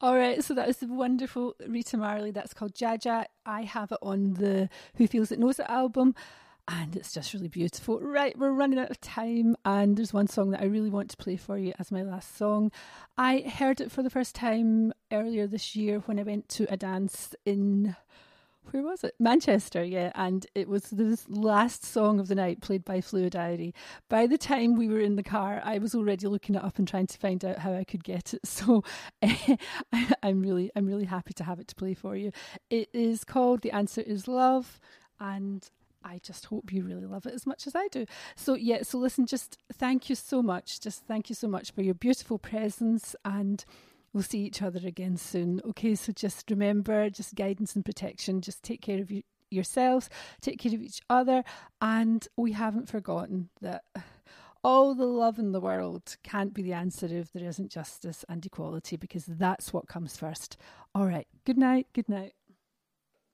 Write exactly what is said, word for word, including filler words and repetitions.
All right, so that was the wonderful Rita Marley. That's called Jaja. I have it on the Who Feels It Knows It album, and it's just really beautiful. Right, we're running out of time, and there's one song that I really want to play for you as my last song. I heard it for the first time earlier this year when I went to a dance in... Where was it? Manchester, yeah. And it was the last song of the night played by Fluid Diary. By the time we were in the car, I was already looking it up and trying to find out how I could get it. So uh, I, I'm really, I'm really happy to have it to play for you. It is called The Answer Is Love, and I just hope you really love it as much as I do. So yeah, so listen, just thank you so much. Just thank you so much for your beautiful presence, and we'll see each other again soon. Okay, so just remember, just guidance and protection. Just take care of you, yourselves, take care of each other. And we haven't forgotten that all the love in the world can't be the answer if there isn't justice and equality, because that's what comes first. All right, good night, good night.